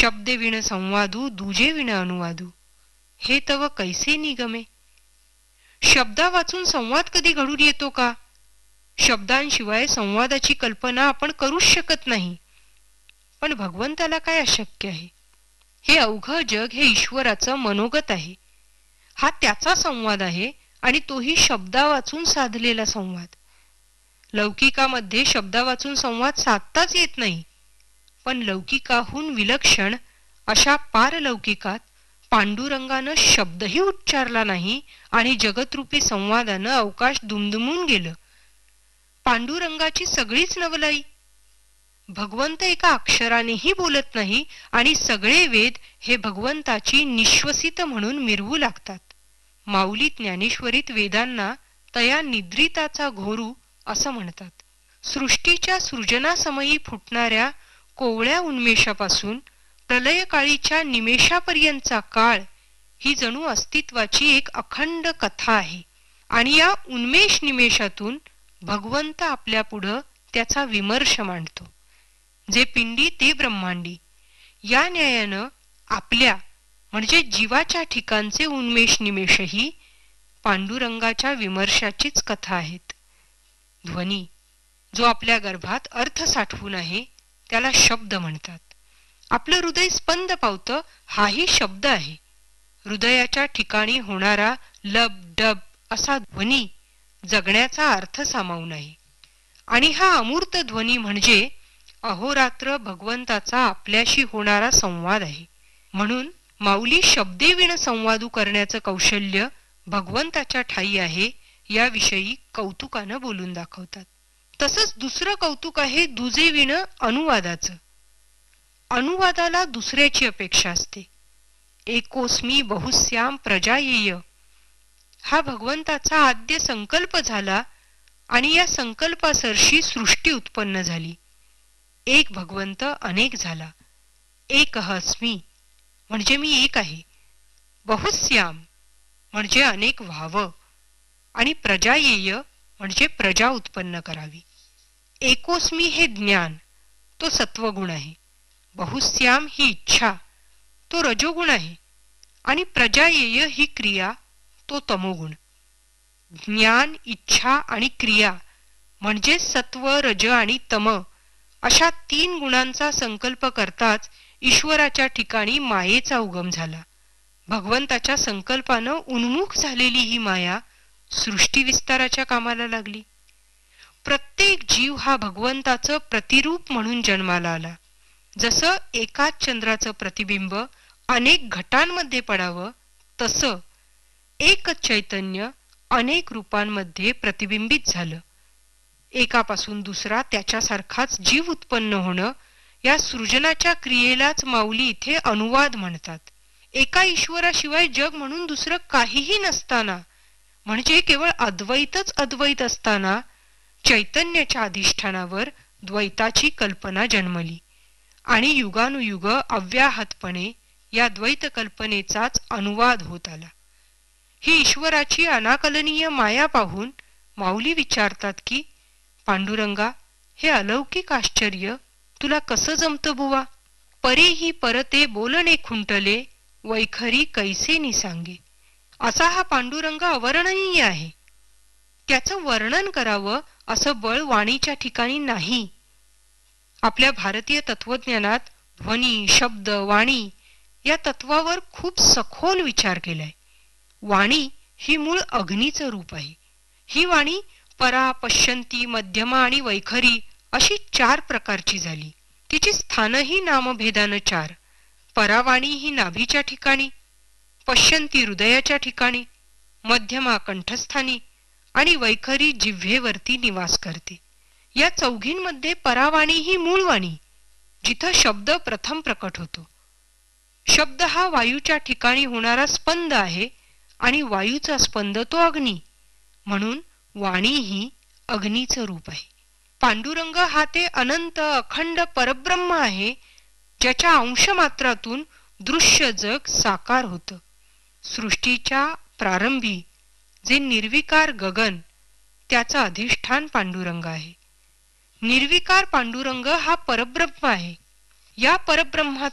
शब्दे विण संवादू दुजे विण अनुवादू, हे तव कैसे निगमे. शब्दा वाचून संवाद कधी घडून येतो का? शब्दांशिवाय संवादाची कल्पना आपण करूच शकत नाही. पण भगवंताला काय अशक्य आहे? हे अवघं जग हे ईश्वराचं मनोगत आहे. हा त्याचा संवाद आहे आणि तोही शब्दा वाचून साधलेला संवाद. लौकिकामध्ये शब्दा वाचून संवाद साधताच येत नाही. पण लौकिकाहून विलक्षण अशा पारलौकिकात पांडुरंगानं शब्दही उच्चारला नाही आणि जगतरूपी संवादानं अवकाश दुमदुमून गेलं. पांडुरंगाची सगळीच नवलाई. भगवंत एका अक्षरानेही बोलत नाही आणि सगळे वेद हे भगवंताची निश्वसित म्हणून मिरवू लागतात. माऊली ज्ञानेश्वरीत वेदांना तया निद्रिताचा घोरू असं म्हणतात. सृष्टीच्या सृजनासमयी फुटणाऱ्या कोवळ्या उन्मेषापासून प्रलयकाळीच्या निमेषापर्यंतचा काळ ही जणू अस्तित्वाची एक अखंड कथा आहे. आणि या उन्मेष निमेषातून भगवंत आपल्या पुढं त्याचा विमर्श मांडतो. जे पिंडी ते ब्रह्मांडी या न्यायानं आपल्या म्हणजे जीवाच्या ठिकाणचे उन्मेष निमेषही पांडुरंगाच्या विमर्शाचीच कथा आहेत. ध्वनी जो आपल्या गर्भात अर्थ साठवून आहे त्याला शब्द म्हणतात. आपलं हृदय स्पंद पावतं हाही शब्द आहे. हृदयाच्या ठिकाणी होणारा लब डब असा ध्वनी जगण्याचा अर्थ सामावून आहे. आणि हा अमूर्त ध्वनी म्हणजे अहोरात्र भगवंताचा आपल्याशी होणारा संवाद आहे. म्हणून माऊली शब्देविण संवादू करण्याचं कौशल्य भगवंताच्या ठायी आहे याविषयी कौतुकानं बोलून दाखवतात. तसंच दुसरं कौतुक आहे दुजेविण अनुवादाचं. अनुवादाला दुसऱ्याची अपेक्षा असते. एकोस्मी बहुस्याम प्रजायेय हा भगवंताचा आद्य संकल्प झाला आणि या संकल्पासरशी सृष्टी उत्पन्न झाली. एक भगवंत अनेक झाला. एकः अस्मी म्हणजे मी एक आहे. बहुस्याम म्हणजे अनेक व्हावं आणि प्रजायेय म्हणजे प्रजा उत्पन्न करावी. एकोस्मी हे ज्ञान, तो सत्वगुण आहे. बहुस्याम ही इच्छा, तो रजोगुण आहे. आणि प्रजायेय ही क्रिया, तो तमोगुण. ज्ञान, इच्छा आणि क्रिया म्हणजे सत्व, रज आणि तम अशा तीन गुणांचा संकल्प करताच ईश्वराच्या ठिकाणी मायेचा उगम झाला. भगवंताच्या संकल्पानं उन्मुख झालेली ही माया सृष्टी विस्ताराच्या कामाला लागली. प्रत्येक जीव हा भगवंताचं प्रतिरूप म्हणून जन्माला आला. जसं एकाच चंद्राचं प्रतिबिंब अनेक घटांमध्ये पडावं तसं एकच चैतन्य अनेक रूपांमध्ये प्रतिबिंबित झालं. एकापासून दुसरा त्याच्यासारखाच जीव उत्पन्न होणं या सृजनाच्या क्रियेलाच माऊली इथे अनुवाद म्हणतात. एका ईश्वराशिवाय जग म्हणून दुसरं काहीही नसताना म्हणजे केवळ अद्वैतच अद्वैत असताना चैतन्याच्या अधिष्ठानावर द्वैताची कल्पना जन्मली आणि युगानुयुग अव्याहतपणे या द्वैत कल्पनेचाच अनुवाद होत आला. ही ईश्वराची अनाकलनीय माया पाहून माऊली विचारतात की पांडुरंगा, हे अलौकिक आश्चर्य तुला कसं जमतं बुवा? परेही परते बोलणे खुंटले वैखरी कैसे निसांगे. असा हा पांडुरंग अवर्णनीय आहे. त्याचं वर्णन करावं असं बळ वाणीच्या ठिकाणी नाही. आपल्या भारतीय तत्वज्ञानात ध्वनी, शब्द, वाणी या तत्वावर खूप सखोल विचार केलाय. वाणी ही मूळ अग्नीचं रूप आहे. ही वाणी परा, पश्यंती, मध्यमा आणि वैखरी अशी 4 प्रकारची झाली. तिची स्थानही नामभेदानं 4. परावाणी ही नाभीच्या ठिकाणी, पश्यंती हृदयाच्या ठिकाणी, मध्यमा कंठस्थानी आणि वैखरी जिव्हेवरती निवास करते. या चौघींमध्ये परावाणी ही मूळ वाणी, जिथं शब्द प्रथम प्रकट होतो. शब्द हा वायूच्या ठिकाणी होणारा स्पंद आहे आणि वायूचा स्पंद तो अग्नी, म्हणून वाणी ही अग्नीचं रूप आहे. पांडुरंग हा ते अनंत अखंड परब्रह्म आहे, ज्याच्या अंशमात्रातून दृश्य जग साकार होतं. सृष्टीच्या प्रारंभी जे निर्विकार गगन, त्याचं अधिष्ठान पांडुरंग आहे. निर्विकार पांडुरंग हा परब्रह्म आहे. या परब्रह्मात